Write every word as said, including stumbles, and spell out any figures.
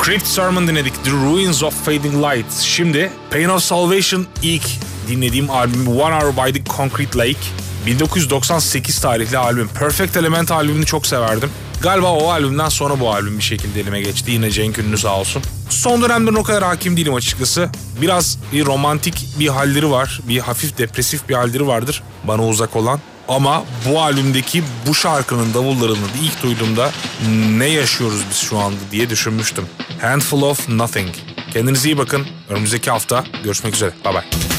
Crypt Sermon dinledik. The Ruins of Fading Light. Şimdi Pain of Salvation ilk dinlediğim albüm One Hour by the Concrete Lake. bin dokuz yüz doksan sekiz tarihli albüm. Perfect Element albümünü çok severdim. Galiba o albümden sonra bu albüm bir şekilde elime geçti. Yine Cenk Ünlü sağ olsun. Son dönemde o kadar hakim değilim açıkçası. Biraz bir romantik bir halleri var. Bir hafif depresif bir halleri vardır bana uzak olan. Ama bu albümdeki bu şarkının davullarını ilk duyduğumda ne yaşıyoruz biz şu anda diye düşünmüştüm. Handful of Nothing. Kendinize iyi bakın. Önümüzdeki hafta görüşmek üzere. Bye bye.